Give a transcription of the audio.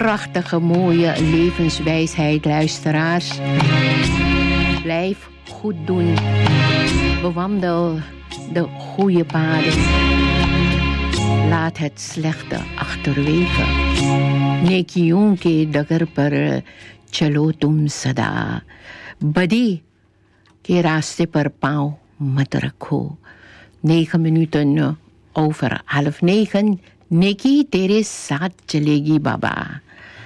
prachtige, mooie levenswijsheid, luisteraars. Blijf goed doen. Bewandel de goede paden. Laat het slechte achterwege. Neki yonke dagar par chalo tum sada. Badi ke raaste par paau mat rakho. 9 minuten over 8:30. Neki tere saath chalegi baba.